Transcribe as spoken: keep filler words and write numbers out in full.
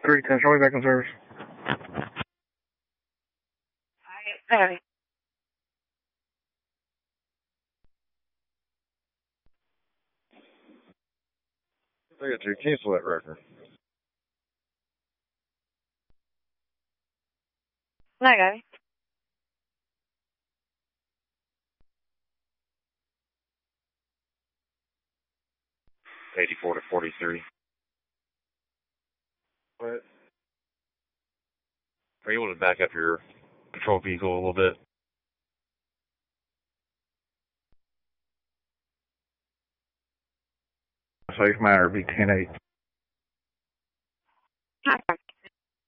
three ten, show me back in service. Alright. I got to cancel that record. Okay. eighty-four to forty-three. What? Are you able to back up your patrol vehicle a little bit? Safe matter, be ten eight.